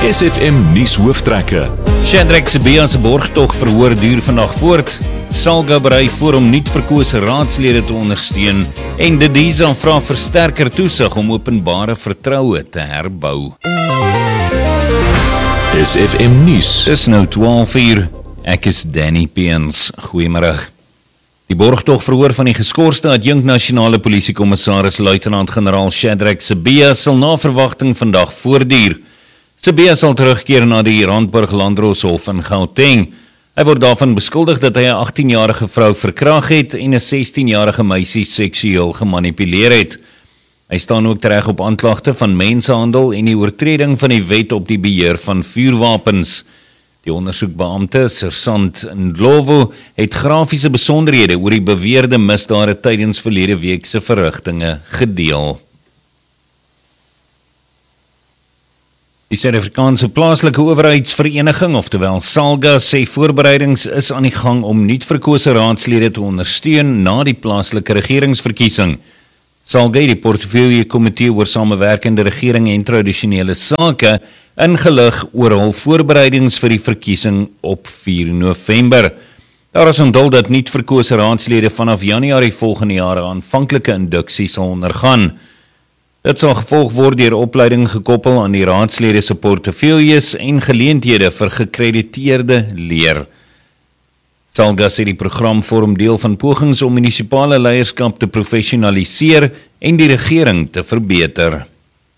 SFM nuus hooftrekke. Shadrack Sibiya se borgtog verhoor duur vandag voort. Salga berei voor om nuut verkose raadslede te ondersteun en Didiza vra vir sterker toesig om openbare vertroue te herbou. SFM nuus. Dis nou 12:00. Ek is Danny Peens. Goeiemôre. Die borgtog verhoor van die geskorste adjunk nasionale polisiekommissaris luitenant-generaal Shadrack Sibiya sal na verwagting vandag voortduur. Sibiya sal terugkeer na die Randburg Landdroshof in Gauteng. Hy word daarvan beskuldig dat hy 'n 18-jarige vrou verkrag het en 'n 16-jarige meisie seksueel gemanipuleer het. Hy staan ook tereg op aanklagte van mensenhandel en die oortreding van die wet op die beheer van vuurwapens. Die ondersoekbeampte, Sersant Ndlovu, het grafiese besonderhede oor die beweerde misdade tydens verlede week se verrigtinge gedeel. Die Suid-Afrikaanse plaaslike owerheidsvereniging, oftewel SALGA, sê voorbereidings is aan die gang om nuut verkose raadslede te ondersteun na die plaaslike regeringsverkiesing. SALGA het die portefeulje komitee oor samewerkende regering en tradisionele sake ingelig oor hul voorbereidings vir die verkiesing op 4 November. Daar is onthul dat nuut verkose raadslede vanaf Januarie volgende jaar aanvanklike induksie sal ondergaan. Dit sal gevolg word deur opleiding gekoppel aan die raadslede se portefeuljes en geleenthede vir gekrediteerde leer. SALGA sê die program vorm deel van pogings om munisipale leierskap te professionaliseer en die regering te verbeter.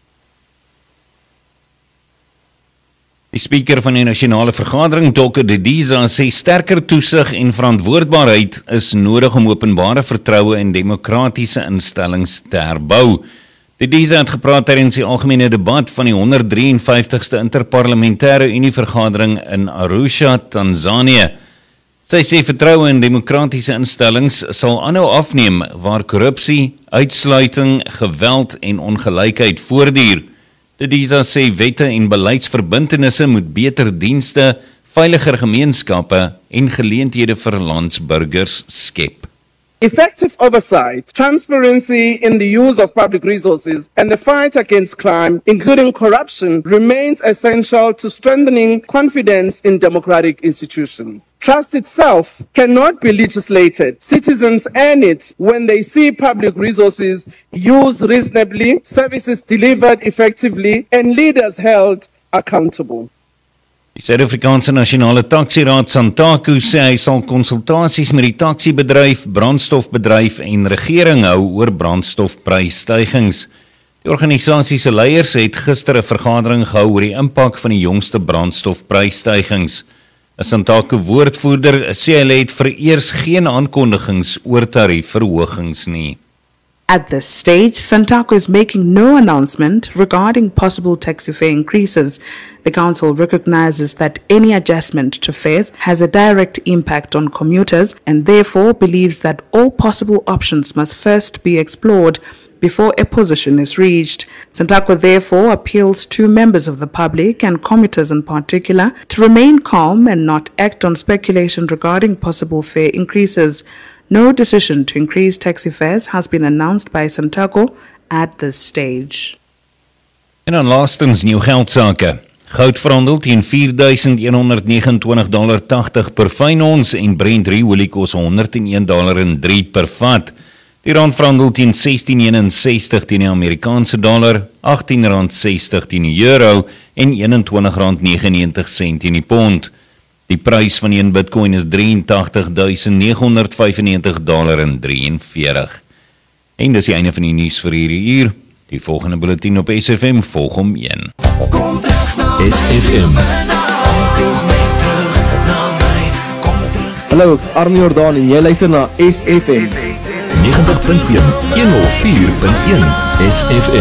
Die speaker van die nasionale vergadering, Dr. Didiza, sê sterker toesig en verantwoordbaarheid is nodig om openbare vertroue in demokratiese instellings te herbou. Didiza het gepraat tydens die algemene debat van die 153ste interparlementêre Unie-vergadering in Arusha, Tanzanië. Sy sê vertroue in demokratiese instellings sal aanhou afneem waar korrupsie, uitsluiting, geweld en ongelykheid voortduur. Didiza sê wette en beleidsverbintenisse moet beter dienste, veiliger gemeenskappe en geleenthede vir landsburgers skep. Effective oversight, transparency in the use of public resources, and the fight against crime, including corruption, remains essential to strengthening confidence in democratic institutions. Trust itself cannot be legislated. Citizens earn it when they see public resources used reasonably, services delivered effectively, and leaders held accountable. Die Suid-Afrikaanse Nasionale Taksiraad SANTACU sê hy sal konsultasies met die taksiebedryf, brandstofbedryf en regering hou oor brandstofprysstygings. Die organisasie se leiers het gister 'n vergadering gehou oor die impak van die jongste brandstofprysstygings. 'n SANTACU woordvoerder sê hulle het vereers geen aankondigings oor tariefverhogings nie. At this stage, SANTACU is making no announcement regarding possible taxi fare increases. The council recognizes that any adjustment to fares has a direct impact on commuters and therefore believes that all possible options must first be explored before a position is reached. SANTACU therefore appeals to members of the public and commuters in particular to remain calm and not act on speculation regarding possible fare increases. No decision to increase taxi fares has been announced by SANTACU at this stage. En dan laastens nuwe geldsake. Goud verhandel teen $4,129.80 per fyn ons en Brent olie kos $101.03 per vat. Die rand verhandel teen 16.61 teen die Amerikaanse dollar, R18.60 teen die euro en R21.99 teen die pond. Die prys van 1 Bitcoin is $83,995.43. En dis die einde van die nuus vir hierdie uur. Die volgende bulletin op SFM volg om 1. SFM. Hallo, ek is Arnie Jordaan en jy luister na SFM 90.1 104.1 SFM.